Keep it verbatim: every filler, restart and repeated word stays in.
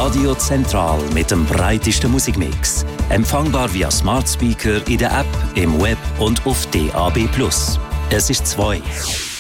Radio Zentral mit dem breitesten Musikmix. Empfangbar via Smart Speaker in der App, im Web und auf D A B plus. Es ist zwei.